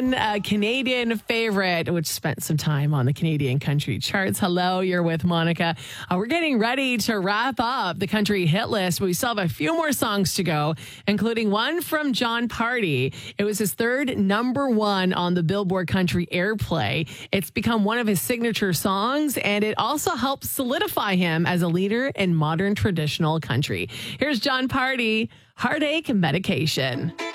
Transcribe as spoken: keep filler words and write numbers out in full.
Morrison, a Canadian favorite, which spent some time on the Canadian country charts. Hello, you're with Monica. Uh, we're getting ready to wrap up the country hit list, but we still have a few more songs to go, including one from Jon Pardi. It was his third number one on the Billboard Country Airplay. It's become one of his signature songs, and it also helps solidify him as a leader in modern traditional country. Here's Jon Pardi, Heartache Medication.